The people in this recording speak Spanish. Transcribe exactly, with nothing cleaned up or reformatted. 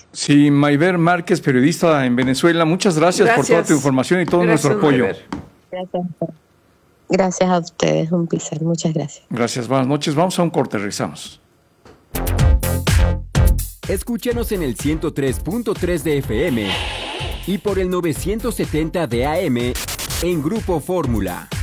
Sí, Mayver Márquez, periodista en Venezuela, muchas gracias, gracias. por toda tu información y todo gracias, nuestro apoyo. Mayver. Gracias. Gracias a ustedes, un placer, muchas gracias. Gracias, buenas noches. Vamos a un corte, regresamos. Escúchanos en el ciento tres punto tres de F M y por el novecientos setenta de A M en Grupo Fórmula.